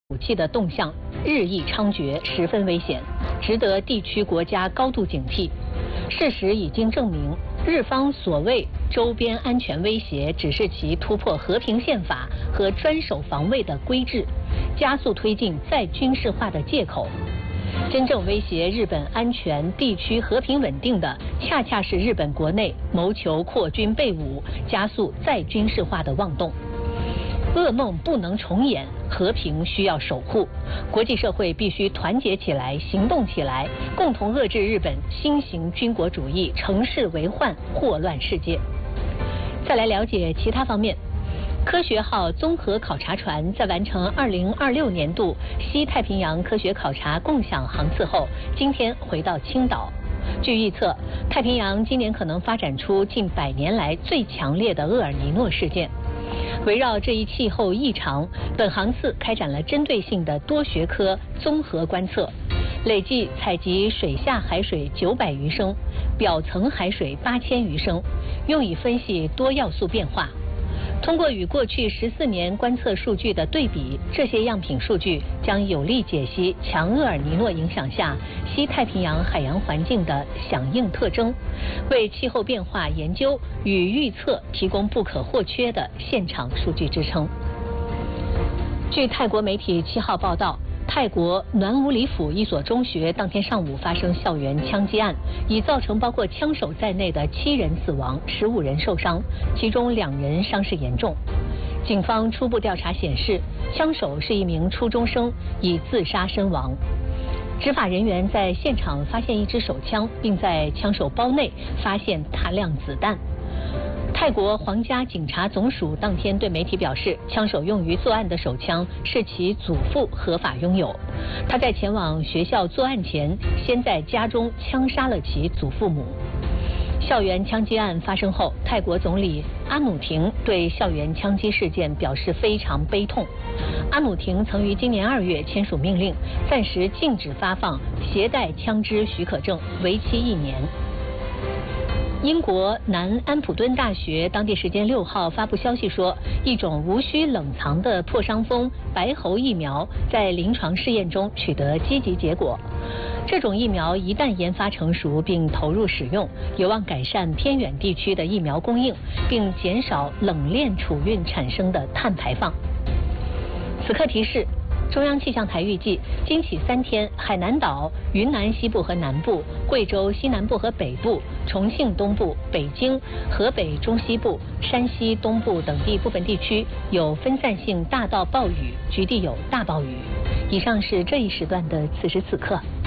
武器的动向日益猖獗，十分危险，值得地区国家高度警惕。事实已经证明，日方所谓周边安全威胁，只是其突破和平宪法和专守防卫的规制，加速推进再军事化的借口。真正威胁日本安全、地区和平稳定的，恰恰是日本国内谋求扩军备武、加速再军事化的妄动。噩梦不能重演，和平需要守护。国际社会必须团结起来，行动起来，共同遏制日本新型军国主义乘势为患，祸乱世界。再来了解其他方面。科学号综合考察船在完成2026年度西太平洋科学考察共享航次后，今天回到青岛。据预测，太平洋今年可能发展出近100年来最强烈的厄尔尼诺事件。围绕这一气候异常，本航次开展了针对性的多学科综合观测，累计采集水下海水900余升，表层海水8000余升，用以分析多要素变化。通过与过去14年观测数据的对比，这些样品数据将有力解析强厄尔尼诺影响下西太平洋海洋环境的响应特征，为气候变化研究与预测提供不可或缺的现场数据支撑。据泰国媒体7号报道，泰国暖武里府一所中学当天上午发生校园枪击案，已造成包括枪手在内的7人死亡，15人受伤，其中2人伤势严重。警方初步调查显示，枪手是一名初中生，已自杀身亡。执法人员在现场发现一支手枪，并在枪手包内发现大量子弹。泰国皇家警察总署当天对媒体表示，枪手用于作案的手枪是其祖父合法拥有。他在前往学校作案前，先在家中枪杀了其祖父母。校园枪击案发生后，泰国总理阿努廷对校园枪击事件表示非常悲痛。阿努廷曾于今年2月签署命令，暂时禁止发放携带枪支许可证，为期1年。英国南安普敦大学当地时间6号发布消息说，一种无需冷藏的破伤风白喉疫苗在临床试验中取得积极结果。这种疫苗一旦研发成熟并投入使用，有望改善偏远地区的疫苗供应，并减少冷链储运产生的碳排放。此刻提示，中央气象台预计，今起3天，海南岛、云南西部和南部、贵州西南部和北部、重庆东部、北京、河北中西部、山西东部等地部分地区有分散性大到暴雨，局地有大暴雨。以上是这一时段的此时此刻。